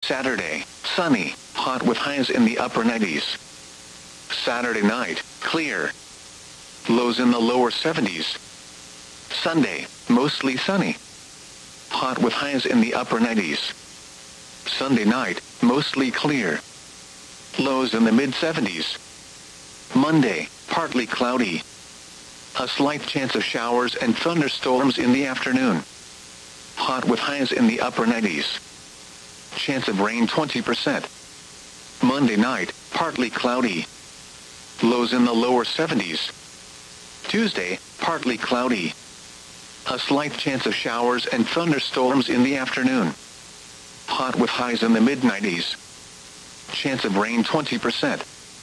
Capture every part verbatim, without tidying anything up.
Saturday, sunny, hot with highs in the upper nineties. Saturday night, clear. Lows in the lower seventies. Sunday, mostly sunny. Hot with highs in the upper nineties. Sunday night, mostly clear. Lows in the mid seventies. Monday, partly cloudy. A slight chance of showers and thunderstorms in the afternoon. Hot with highs in the upper nineties. Chance of rain twenty percent. Monday night, partly cloudy. Lows in the lower seventies. Tuesday, partly cloudy. A slight chance of showers and thunderstorms in the afternoon. Hot with highs in the mid nineties. Chance of rain twenty percent.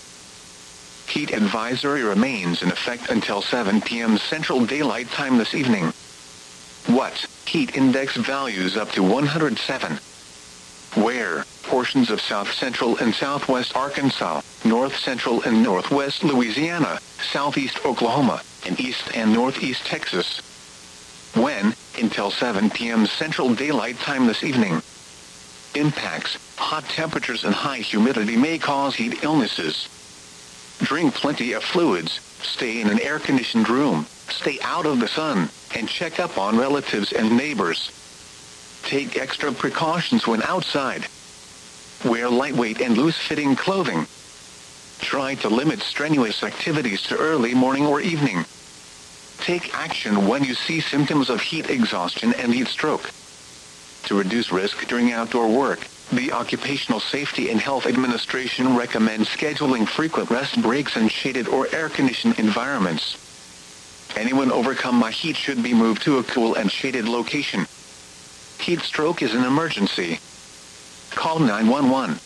Heat advisory remains in effect until seven p m Central Daylight Time this evening. What? Heat index values up to one hundred seven. Where? Portions of south central and southwest Arkansas, north central and northwest Louisiana, southeast Oklahoma, and east and northeast Texas. When? Until seven p m Central Daylight Time this evening. Impacts: hot temperatures and high humidity may cause heat illnesses. Drink plenty of fluids, stay in an air-conditioned room, stay out of the sun, and check up on relatives and neighbors. Take extra precautions when outside. Wear lightweight and loose-fitting clothing. Try to limit strenuous activities to early morning or evening. Take action when you see symptoms of heat exhaustion and heat stroke. To reduce risk during outdoor work, the Occupational Safety and Health Administration recommends scheduling frequent rest breaks in shaded or air-conditioned environments. Anyone overcome by heat should be moved to a cool and shaded location. Heat stroke is an emergency. Call nine one one.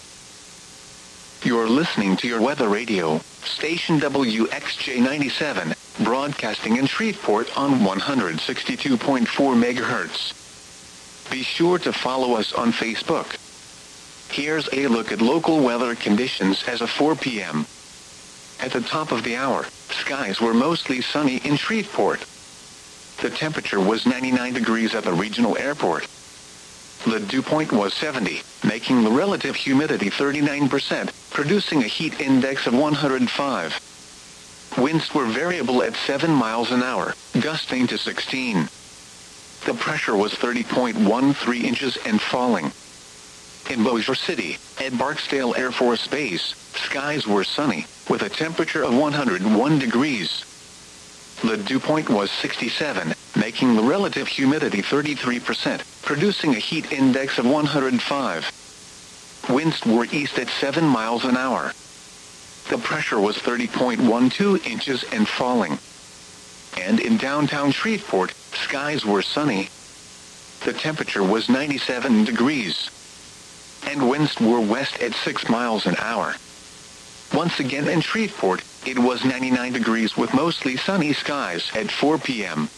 You're listening to your weather radio, station W X J ninety-seven, broadcasting in Shreveport on one hundred sixty-two point four megahertz. Be sure to follow us on Facebook. Here's a look at local weather conditions as of four p m At the top of the hour, skies were mostly sunny in Shreveport. The temperature was ninety-nine degrees at the regional airport. The dew point was seventy, making the relative humidity thirty-nine percent, producing a heat index of one hundred five. Winds were variable at seven miles an hour, gusting to sixteen. The pressure was thirty point one three inches and falling. In Bossier City, at Barksdale Air Force Base, skies were sunny, with a temperature of one hundred one degrees. The dew point was sixty-seven, making the relative humidity thirty-three percent, producing a heat index of one hundred five. Winds were east at seven miles an hour. The pressure was thirty point one two inches and falling. And in downtown Shreveport, skies were sunny. The temperature was ninety-seven degrees. And winds were west at six miles an hour. Once again in Shreveport, it was ninety-nine degrees with mostly sunny skies at four p m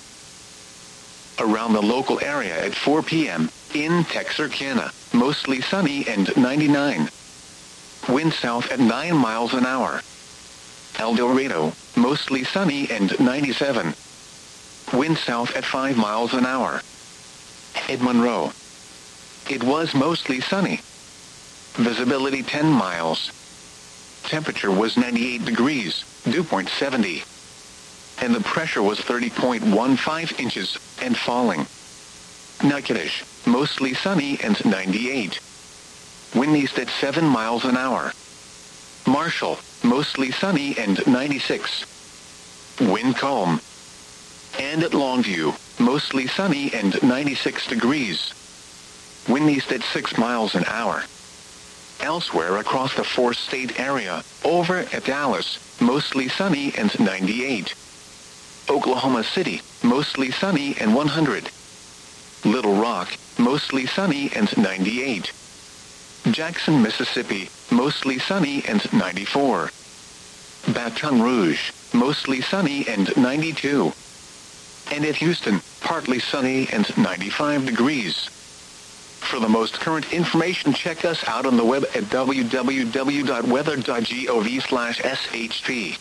Around the local area at four p m, in Texarkana, mostly sunny and ninety-nine. Wind south at nine miles an hour. El Dorado, mostly sunny and ninety-seven. Wind south at five miles an hour. At Monroe, it was mostly sunny. Visibility ten miles. Temperature was ninety-eight degrees, dew point seventy. And the pressure was thirty point one five inches, and falling. Natchitoches, mostly sunny and ninety-eight. Wind east at seven miles an hour. Marshall, mostly sunny and ninety-six. Wind calm. And at Longview, mostly sunny and ninety-six degrees. Wind east at six miles an hour. Elsewhere across the four-state area, over at Dallas, mostly sunny and ninety-eight. Oklahoma City, mostly sunny and one hundred. Little Rock, mostly sunny and ninety-eight. Jackson, Mississippi, mostly sunny and ninety-four. Baton Rouge, mostly sunny and ninety-two. And at Houston, partly sunny and ninety-five degrees. For the most current information, check us out on the web at w w w dot weather dot gov slash s h p.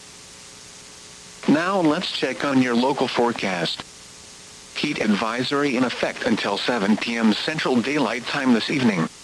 Now let's check on your local forecast. Heat advisory in effect until seven p m Central Daylight Time this evening.